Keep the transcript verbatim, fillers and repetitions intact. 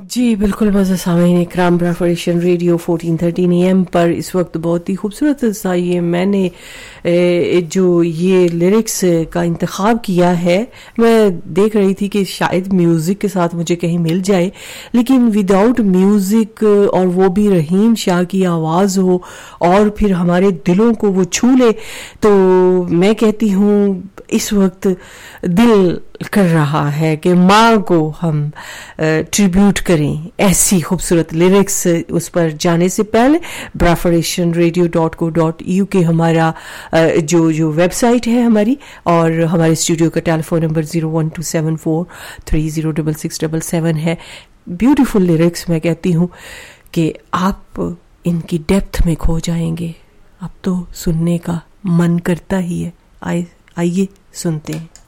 जी बिल्कुल मज़े सामीन इकराम ब्राफरेशन radio fourteen thirteen A M पर इस वक्त बहुत ही खूबसूरत सा ये मैंने ए, जो ये लिरिक्स का इंतखाब किया है, मैं देख रही थी कि शायद म्यूज़िक के साथ मुझे कहीं मिल जाए, लेकिन विदाउट म्यूज़िक और वो भी रहीम शाह की आवाज़ हो और फिर हमारे दिलों को वो छू ले, तो मैं कहती हूँ इस वक्त दिल कर रहा है कि माँ को हम ट्रिब्यूट करें ऐसी खूबसूरत लिरिक्स। उस पर जाने से पहले ब्राफरेशन radio dot co dot U के हमारा जो जो वेबसाइट है हमारी, और हमारे स्टूडियो का telephone number zero one two seven four three zero double six double seven है। ब्यूटीफुल लिरिक्स, मैं कहती हूँ कि आप इनकी डेप्थ में खो जाएंगे। अब तो सुनने का मन करता ही है। आइए आइए सुनते हैं।